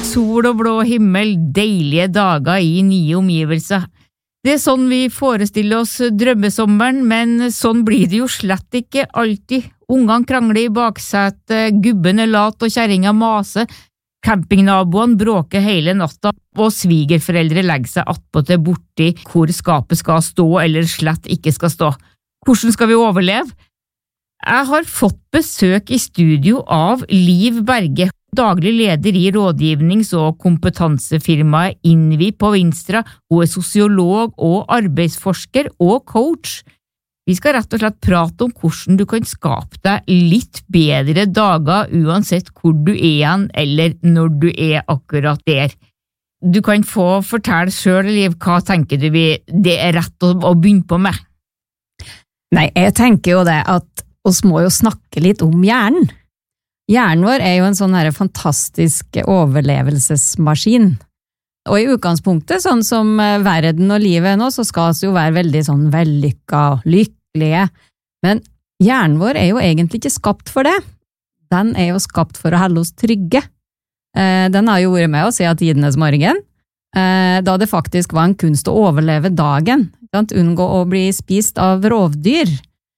sol og blå himmel, deilige dager I nye omgivelser. Det sånn vi forestiller oss drømmesommeren, men sånn blir det jo slett ikke alltid. Ungene krangler I baksetet, gubben lat og kjerringa maser, campingnaboene bråker hele natta, og svigerforeldre legger seg attpåtil borti hvor skapet skal stå eller slett ikke skal stå. Hvordan skal vi overleve? Jeg har fått besøk I studio av Liv Berge, daglig leder I rådgivnings- og kompetansefirmaet Invi på Vinstra. Hun sosiolog og arbeidsforsker og coach. Vi skal rett og slett prate om hvordan du kan skape deg litt bedre dager uansett hvor du hen eller når du akkurat der. Du kan få fortelle selv, Liv, hva tenker du det rett å begynne på med? Nei, jeg tenker jo det at oss må jo snakke litt om hjernen. Hjernen vår jo en sånn her fantastisk overlevelsesmaskin. Og I utgangspunktet, sånn som verden og livet nå, så skal vi jo være veldig sånn vellykka, lykkelige. Men hjernen vår jo egentlig ikke skapt for det. Den jo skapt for å holde oss trygge. Den har jo vært med oss siden tidenes morgen, da det faktisk var en kunst å overleve dagen, unngå å bli spist av rovdyr.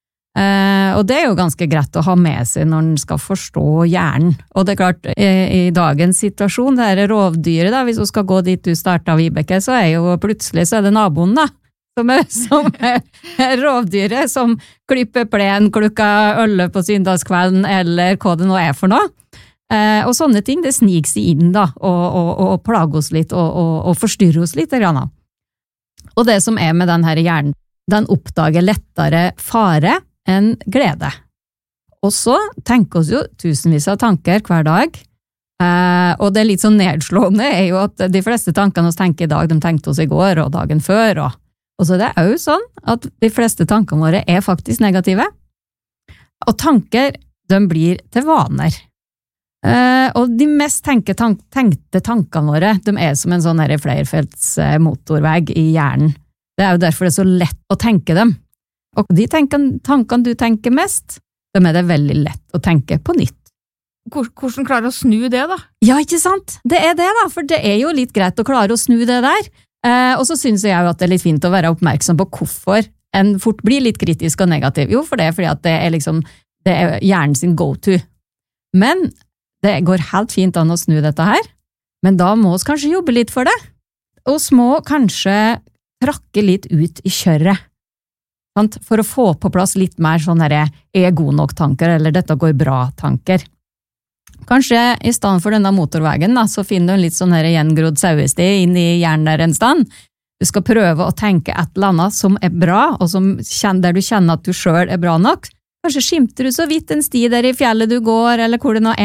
Og det jo ganske greit å ha med seg når en skal forstå hjernen. Og det klart, I dagens situasjon, det rovdyret da, hvis du skal gå dit du startet, Vibeke, så jo plutselig så det naboen da, som rovdyret, som klipper plen klokka 11 på søndagskvelden, eller hva det nå for noe. Og sånne ting, det sniker seg inn da, og plager oss litt, og forstyrrer oss litt. Og det som med den her hjernen, den oppdager lettere fare enn glede. Og så tenker oss jo tusenvis av tanker hver dag, og det litt sånn nedslående jo at de fleste tankene oss tenker I dag, de tenkte oss I går og dagen før, og så det jo sånn at de fleste tankene våre faktisk negative, og tanker, de blir til vaner. Og de mest tenkte tankene våre, de som en sånn flerfelts motorvei I hjernen. Det jo derfor det så lett å tenke dem. Og de tankene du tenker mest, de det veldig lett å tenke på nytt. Hvordan klarer du å snu det da? Ja, ikke sant? Det det da, for det jo litt greit å klare å snu det der. Og så synes jeg jo at det litt fint å være oppmerksom på hvorfor en fort blir litt kritisk og negativ. Jo, for det fordi at det liksom, det hjernen sin go-to. Men det går helt fint an å snu dette her, men da må vi kanskje jobbe litt for det. Og må kanskje trakke litt ut I kjøret, for å få på plass litt mer sånn her god nok tanker, eller dette går bra tanker. Kanskje I stedet for denne motorveien da, så finner du en litt sånn her gjengrodd sauesti inn I hjernen der en stand. Du skal prøve å tenke et eller annet som bra, og der du kjenner at du selv bra nok. Kanskje skimter du så vidt en sti der I fjellet du går, eller hvor det nå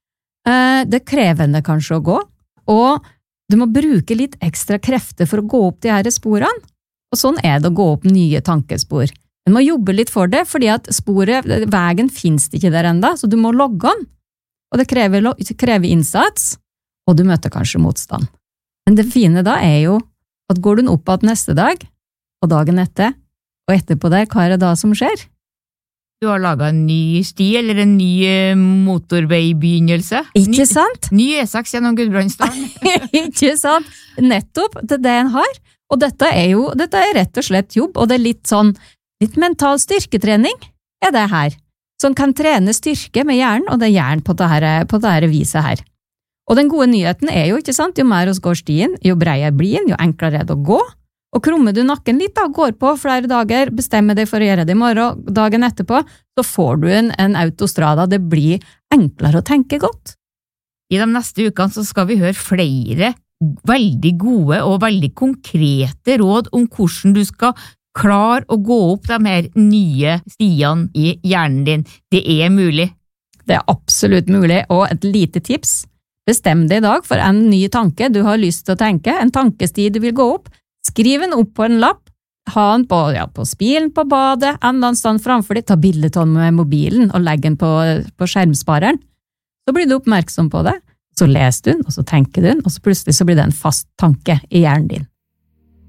Det krevende kanskje å gå, og du må bruke litt ekstra krefter for å gå opp de her sporene, og sånn det å gå opp nye tankespor. Du må jobbe litt for det, fordi at veien finnes ikke der enda, så du må logge den, og det krever innsats, og du møter kanskje motstand. Men det fine da jo at går du opp igjen neste dag, og dagen etter, og etterpå det, hva det da som skjer? Du har laget en ny sti, eller en ny motorveibegynnelse. Ikke sant? Ny E6 gjennom Gudbrandsdalen. Ikke sant? Nettopp, det en har. Og dette rett og slett jobb, og det litt sånn, litt mental styrketrening det her. Som kan trene styrke med hjernen, og det hjernen på dette viset her. Og den gode nyheten jo, ikke sant, jo mer oss går stien, jo breier blir den, jo enklere det å gå. Og krummer du nakken litt da, går på flere dager, bestemmer deg for å gjøre det I morgen, dagen etterpå, så får du en autostrada, det blir enklere å tenke godt. I de neste ukene så skal vi høre flere veldig gode og veldig konkrete råd om hvordan du skal klare å gå opp de her nye stiene I hjernen din. Det mulig. Det absolutt mulig, og et lite tips. Bestem deg I dag for en ny tanke du har lyst til å tenke, en tankesti du vil gå opp. Skriv den opp på en lapp, ha den på spilen på badet, en eller annen stand framfor deg, ta bildet av den med mobilen og legg den på skjermspareren. Så blir du oppmerksom på det, så leser du den, og så tenker du den, og så plutselig så blir det en fast tanke I hjernen din.